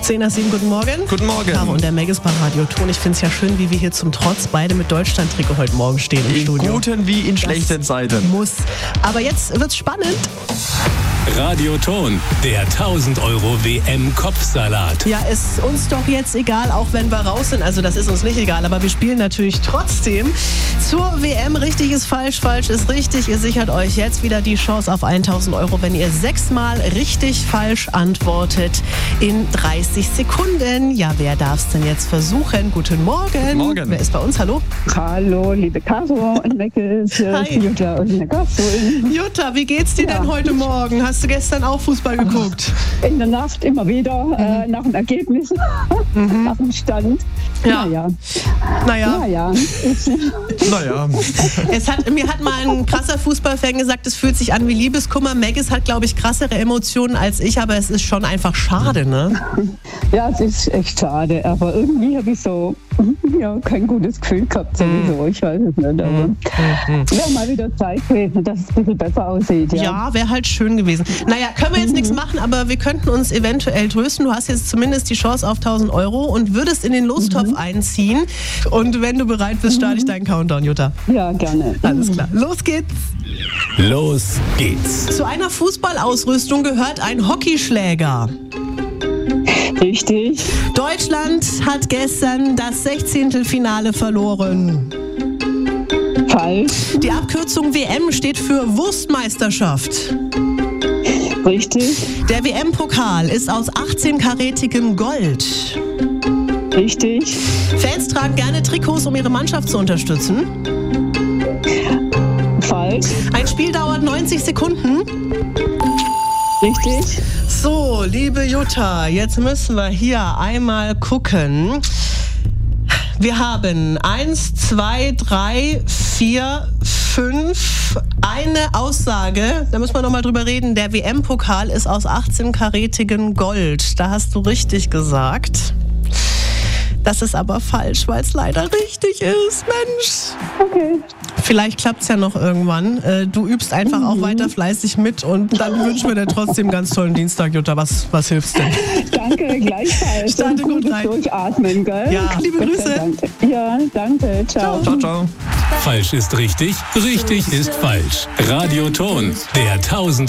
10 nach 7, guten Morgen. Guten Morgen. Caro und der Megis bei Radio Ton. Ich finde es ja schön, wie wir hier zum Trotz beide mit Deutschland-Trikot heute Morgen stehen im Studio. In guten wie in schlechten Zeiten. Muss. Aber jetzt wird's spannend. Radio Ton, der 1000 € WM-Kopfsalat. Ja, ist uns doch jetzt egal, auch wenn wir raus sind. Also das ist uns nicht egal, aber wir spielen natürlich trotzdem zur WM. Richtig ist falsch, falsch ist richtig. Ihr sichert euch jetzt wieder die Chance auf 1000 €, wenn ihr 6-mal richtig falsch antwortet in 30 Sekunden. Ja, wer darf's denn jetzt versuchen? Guten Morgen. Guten Morgen. Wer ist bei uns? Hallo? Hallo, liebe Caro und Megis, Jutta und Neckarsulm. Jutta, wie geht's dir denn heute Morgen? Hast du gestern auch Fußball geguckt? In der Nacht immer wieder, nach dem Ergebnis, nach dem Stand. Ja. Naja. Naja. Mir hat mal ein krasser Fußballfan gesagt, es fühlt sich an wie Liebeskummer. Megis hat, glaube ich, krassere Emotionen als ich, aber es ist schon einfach schade, ne? Ja, es ist echt schade, aber irgendwie habe ich so kein gutes Gefühl gehabt sowieso. Ich weiß es nicht, aber wäre mal wieder Zeit gewesen, dass es ein bisschen besser aussieht. Ja, wäre halt schön gewesen. Naja, können wir jetzt nichts machen, aber wir könnten uns eventuell trösten. Du hast jetzt zumindest die Chance auf 1000 € und würdest in den Lostopf einziehen. Und wenn du bereit bist, starte ich deinen Countdown, Jutta. Ja, gerne. Alles klar. Los geht's. Los geht's. Zu einer Fußballausrüstung gehört ein Hockeyschläger. Richtig. Deutschland hat gestern das 16. Finale verloren. Falsch. Die Abkürzung WM steht für Wurstmeisterschaft. Richtig. Der WM-Pokal ist aus 18-karätigem Gold. Richtig. Fans tragen gerne Trikots, um ihre Mannschaft zu unterstützen. Falsch. Ein Spiel dauert 90 Sekunden. Richtig. So, liebe Jutta, jetzt müssen wir hier einmal gucken. Wir haben 1, 2, 3, 4, 5. Eine Aussage, da müssen wir nochmal drüber reden. Der WM-Pokal ist aus 18-karätigem Gold. Da hast du richtig gesagt. Das ist aber falsch, weil es leider richtig ist. Mensch. Okay. Vielleicht klappt es ja noch irgendwann. Du übst einfach auch weiter fleißig mit und dann wünschen wir dir trotzdem einen ganz tollen Dienstag, Jutta. Was hilfst denn? Danke, gleichfalls. Starte gut rein. Durchatmen, gell? Ja, liebe Grüße. Danke. Ja, danke. Ciao. Ciao, ciao. Falsch ist richtig, richtig ist falsch. Radio Ton, der 1000